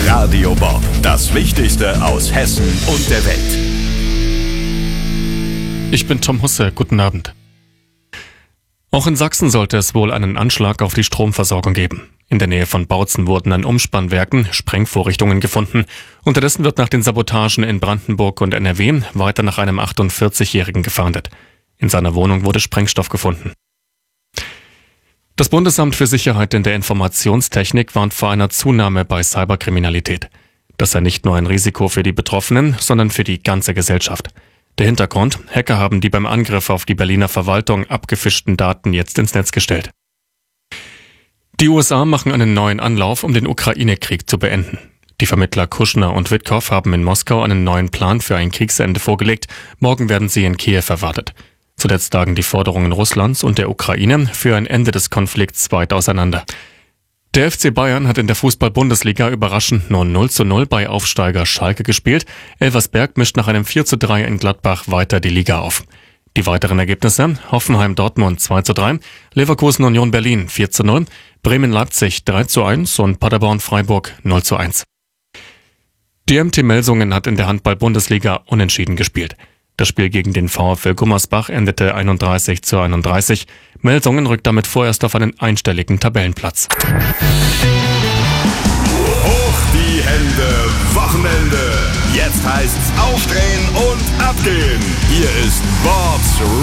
Radio Bob, das Wichtigste aus Hessen und der Welt. Ich bin Tom Husse, guten Abend. Auch in Sachsen sollte es wohl einen Anschlag auf die Stromversorgung geben. In der Nähe von Bautzen wurden an Umspannwerken Sprengvorrichtungen gefunden. Unterdessen wird nach den Sabotagen in Brandenburg und NRW weiter nach einem 48-Jährigen gefahndet. In seiner Wohnung wurde Sprengstoff gefunden. Das Bundesamt für Sicherheit in der Informationstechnik warnt vor einer Zunahme bei Cyberkriminalität. Das sei nicht nur ein Risiko für die Betroffenen, sondern für die ganze Gesellschaft. Der Hintergrund: Hacker haben die beim Angriff auf die Berliner Verwaltung abgefischten Daten jetzt ins Netz gestellt. Die USA machen einen neuen Anlauf, um den Ukraine-Krieg zu beenden. Die Vermittler Kushner und Witkow haben in Moskau einen neuen Plan für ein Kriegsende vorgelegt. Morgen werden sie in Kiew erwartet. Zuletzt lagen die Forderungen Russlands und der Ukraine für ein Ende des Konflikts weit auseinander. Der FC Bayern hat in der Fußball-Bundesliga überraschend nur 0:0 bei Aufsteiger Schalke gespielt. Elversberg mischt nach einem 4:3 in Gladbach weiter die Liga auf. Die weiteren Ergebnisse: Hoffenheim-Dortmund 2:3, Leverkusen-Union Berlin 4:0, Bremen-Leipzig 3:1 und Paderborn-Freiburg 0:1. Die MT Melsungen hat in der Handball-Bundesliga unentschieden gespielt. Das Spiel gegen den VfL Gummersbach endete 31:31. Melsungen rückt damit vorerst auf einen einstelligen Tabellenplatz. Hoch die Hände, Wochenende. Jetzt heißt's aufdrehen und abgehen. Hier ist Bobs